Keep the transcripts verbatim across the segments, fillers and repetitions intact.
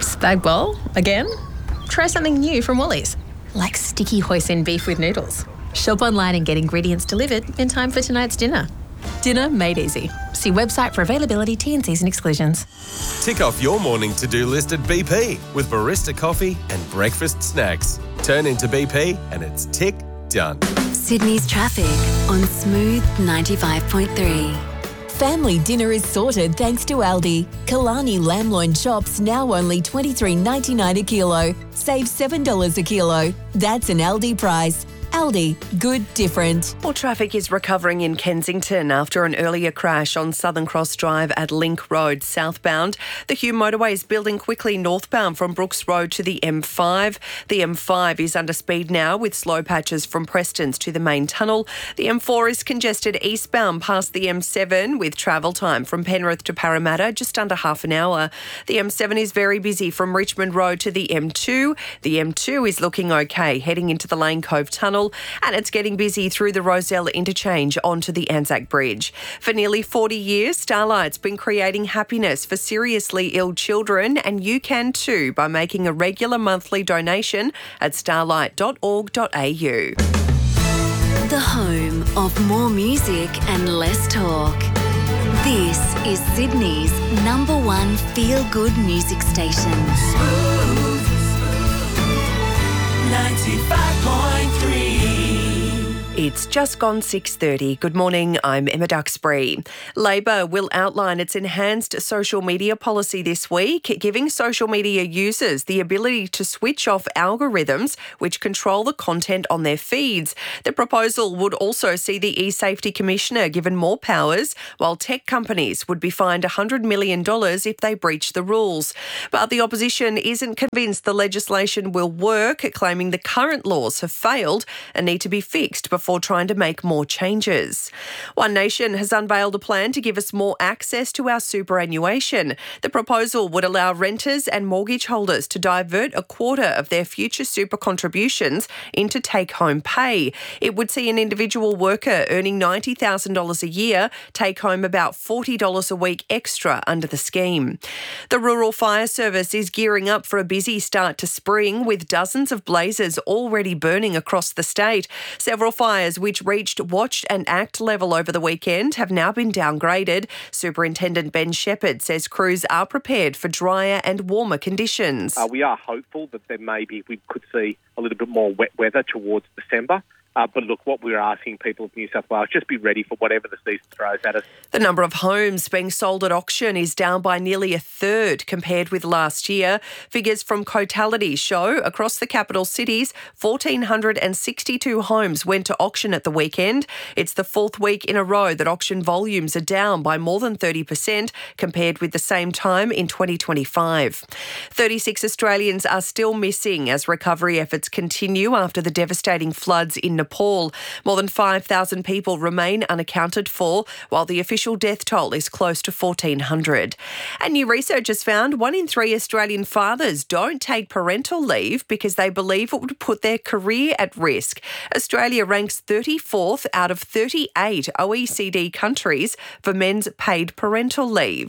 Spag bowl? Again? Try something new from Woolies, like sticky hoisin beef with noodles. Shop online and get ingredients delivered in time for tonight's dinner. Dinner made easy. See website for availability, T and Cs and exclusions. Tick off your morning to-do list at B P with barista coffee and breakfast snacks. Turn into B P and it's tick done. Sydney's traffic on Smooth ninety-five point three. Family dinner is sorted thanks to Aldi. Kalani lamb loin chops now only twenty-three ninety-nine a kilo. Save seven dollars a kilo. That's an Aldi price. Aldi, good different. More traffic is recovering in Kensington after an earlier crash on Southern Cross Drive at Link Road southbound. The Hume motorway is building quickly northbound from Brooks Road to the M five. The M five is under speed now with slow patches from Prestons to the main tunnel. The M four is congested eastbound past the M seven with travel time from Penrith to Parramatta just under half an hour. The M seven is very busy from Richmond Road to the M two. The M two is looking okay heading into the Lane Cove tunnel. And it's getting busy through the Roselle interchange onto the Anzac Bridge. For nearly forty years, Starlight's been creating happiness for seriously ill children, and you can too by making a regular monthly donation at starlight dot org dot a u. The home of more music and less talk. This is Sydney's number one feel-good music station. Smooth ninety-five point three. It's just gone six thirty. Good morning, I'm Emma Duxbury. Labor will outline its enhanced social media policy this week, giving social media users the ability to switch off algorithms which control the content on their feeds. The proposal would also see the e-Safety Commissioner given more powers, while tech companies would be fined one hundred million dollars if they breach the rules. But the opposition isn't convinced the legislation will work, claiming the current laws have failed and need to be fixed before Before trying to make more changes. One Nation has unveiled a plan to give us more access to our superannuation. The proposal would allow renters and mortgage holders to divert a quarter of their future super contributions into take-home pay. It would see an individual worker earning ninety thousand dollars a year take home about forty dollars a week extra under the scheme. The Rural Fire Service is gearing up for a busy start to spring, with dozens of blazes already burning across the state. Several fires which reached watch and act level over the weekend have now been downgraded. Superintendent Ben Shepherd says crews are prepared for drier and warmer conditions. Uh, we are hopeful that there may be, we could see a little bit more wet weather towards December. Uh, but look, what we're asking people of New South Wales, just be ready for whatever the season throws at us. The number of homes being sold at auction is down by nearly a third compared with last year. Figures from Cotality show across the capital cities, one thousand four hundred sixty-two homes went to auction at the weekend. It's the fourth week in a row that auction volumes are down by more than thirty percent compared with the same time in twenty twenty-five. thirty-six Australians are still missing as recovery efforts continue after the devastating floods in Nepal. More than five thousand people remain unaccounted for, while the official death toll is close to fourteen hundred. And new research has found one in three Australian fathers don't take parental leave because they believe it would put their career at risk. Australia ranks thirty-fourth out of thirty-eight O E C D countries for men's paid parental leave.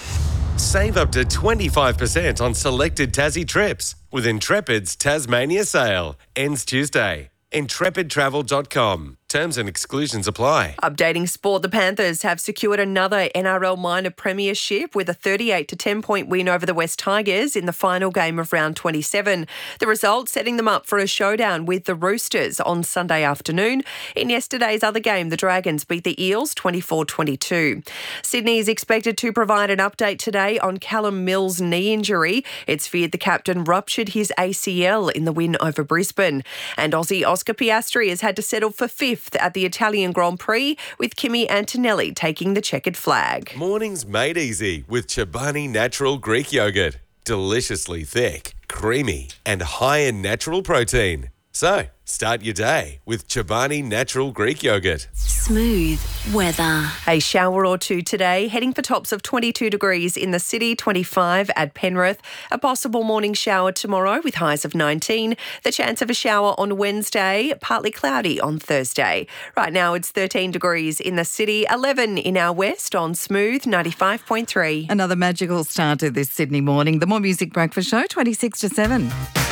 Save up to twenty-five percent on selected Tassie trips with Intrepid's Tasmania sale. Ends Tuesday. intrepid travel dot com. Terms and exclusions apply. Updating sport, the Panthers have secured another N R L minor premiership with a thirty-eight to ten point win over the West Tigers in the final game of round twenty-seven. The result setting them up for a showdown with the Roosters on Sunday afternoon. In yesterday's other game, the Dragons beat the Eels twenty-four twenty-two. Sydney is expected to provide an update today on Callum Mills' knee injury. It's feared the captain ruptured his A C L in the win over Brisbane. And Aussie Oscar Piastri has had to settle for fifth at the Italian Grand Prix, with Kimi Antonelli taking the checkered flag. Mornings made easy with Chobani Natural Greek Yogurt. Deliciously thick, creamy and high in natural protein. So, start your day with Chobani Natural Greek Yogurt. Smooth weather. A shower or two today, heading for tops of twenty-two degrees in the city, twenty-five at Penrith. A possible morning shower tomorrow with highs of nineteen. The chance of a shower on Wednesday, partly cloudy on Thursday. Right now it's thirteen degrees in the city, eleven in our west on Smooth ninety-five point three. Another magical start to this Sydney morning. The More Music Breakfast Show, twenty-six to seven.